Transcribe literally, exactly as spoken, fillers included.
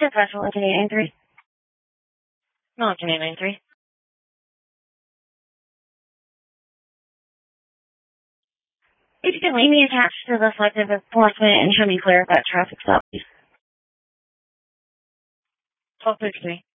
to vessel into eight nine three. No, it's an eight nine three. If you can leave me attached to the selective enforcement and show me clear of that traffic stop, please. twelve thirty-three.